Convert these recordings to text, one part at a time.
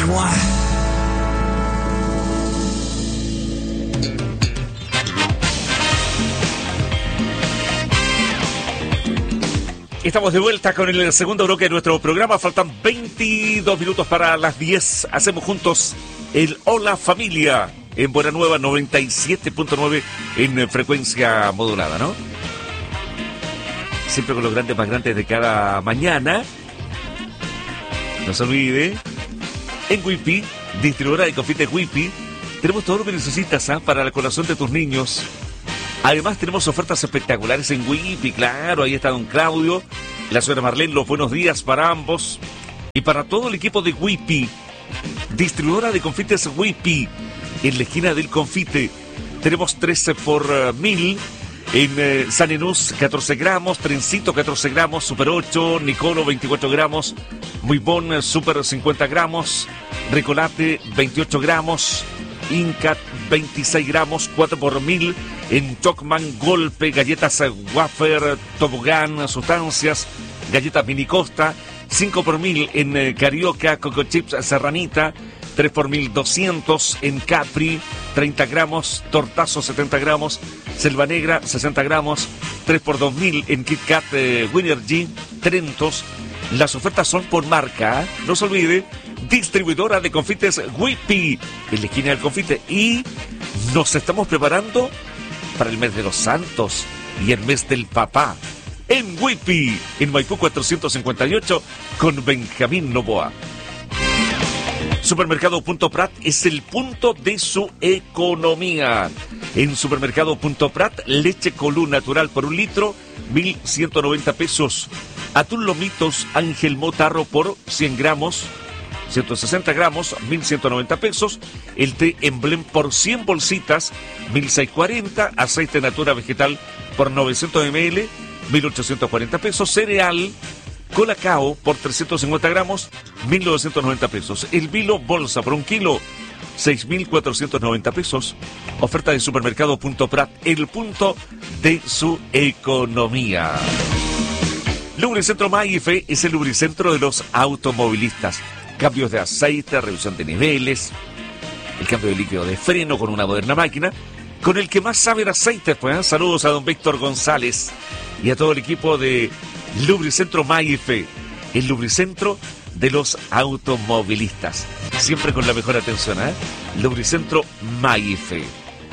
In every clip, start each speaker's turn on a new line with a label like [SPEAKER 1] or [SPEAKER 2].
[SPEAKER 1] moi.
[SPEAKER 2] Estamos de vuelta con el segundo bloque de nuestro programa. Faltan 22 minutos para las 10. Hacemos juntos el Hola Familia en Buena Nueva 97.9 en frecuencia modulada, ¿no? Siempre con los grandes más grandes de cada mañana. No se olvide, en Whippy, distribuidora de confites Whippy, tenemos todo lo que necesitas para la colación de tus niños. Además tenemos ofertas espectaculares en Whippy, claro, ahí está don Claudio, la señora Marlene, los buenos días para ambos. Y para todo el equipo de Whippy, distribuidora de confites Whippy, en la esquina del confite, tenemos 13 por 1000, en San Enús 14 gramos, Trencito 14 gramos, Super 8, Nicolo 24 gramos, Muy Bon Super 50 gramos, Recolate 28 gramos, Incat 26 gramos, 4 por 1000, en Chocman Golpe, galletas Wafer, Tobogán, Sustancias, galletas Mini Costa, 5 por 1000 en Carioca, Coco Chips Serranita, 3 por 1200 en Capri, 30 gramos, Tortazo 70 gramos, Selva Negra 60 gramos, 3 por 2000 en Kit Kat Winergy, Trentos. Las ofertas son por marca, no se olvide, distribuidora de confites Whippy, en la esquina del confite. Y nos estamos preparando para el mes de los santos y el mes del papá en Whippy, en Maipú 458 con Benjamín Novoa. Supermercado Punto Prat es el punto de su economía. En Supermercado Punto Prat, leche Colú natural por 1 litro, 1.190 pesos. Atún Lomitos Ángel Motarro por 100 gramos, 160 gramos, 1.190 pesos. El té Emblem por 100 bolsitas, 1.640. Aceite Natura Vegetal por 900 ml, 1.840 pesos. Cereal Colacao por 350 gramos, 1.990 pesos. El Vilo Bolsa por 1 kilo, 6.490 pesos. Oferta de Supermercado Punto Prat, el punto de su economía. Lubricentro Maife es el lubricentro de los automovilistas. Cambios de aceite, revisión de niveles, el cambio de líquido de freno con una moderna máquina, con el que más sabe de aceite. Pues, saludos a don Víctor González y a todo el equipo de Lubricentro Maife, el lubricentro de los automovilistas. Siempre con la mejor atención, Lubricentro Maife.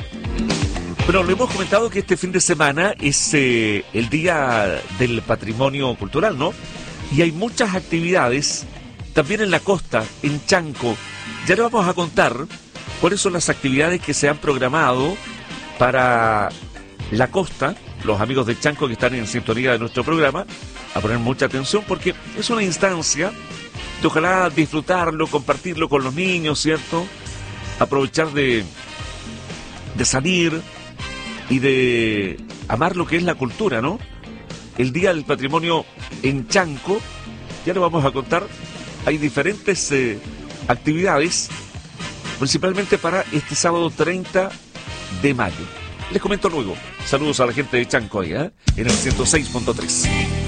[SPEAKER 2] Pero le hemos comentado que este fin de semana es el Día del Patrimonio Cultural, ¿no? Y hay muchas actividades también en la costa, en Chanco. Ya le vamos a contar cuáles son las actividades que se han programado para la costa. Los amigos de Chanco que están en sintonía de nuestro programa, a poner mucha atención porque es una instancia de ojalá disfrutarlo, compartirlo con los niños, ¿cierto? Aprovechar de salir y de amar lo que es la cultura, ¿no? El Día del Patrimonio en Chanco, ya lo vamos a contar, hay diferentes actividades, principalmente para este sábado 30 de mayo. Les comento luego. Saludos a la gente de Chanco ahí, en el 106.3.